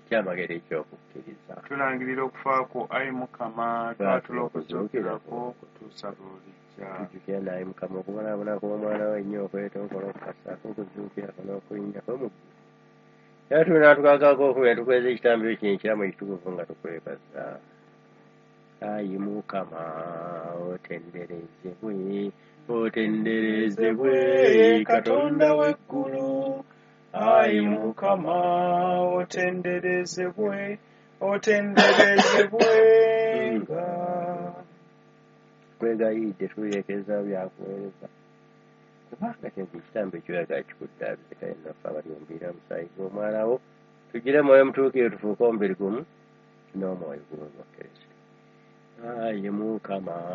kyamagero ekyokukkiriza. tulangirira okufaako ayi Mukama twatula okuzuukirako kutuusa lw'olijja. tujjukira naye Mukama okubonaabona kw'omwana we ennyo okwetookola okukasaako okuzuukirako n'okuyinjako mu ggulu. era tuli n'atukaakaako okubira tukweza ekitambiro kino ekiramu ekitukuvu nga tukwebaza. ayi Mukama otenderezebwe, otenderezebwe Katonda w'eggulu. ayi Mukama otenderezebwe, otenderezebwenga. twegayidde tuyeekeza byakuweereza kubanga kino ekitambo ekyoyagala kikuddaabize kale naffe abalyombirira musaayi gw'omwana wo tugire mwoyo mutuukire tufuuke omubiri gumu n'omwoyo gumu mwa Kristo. ayi Mukama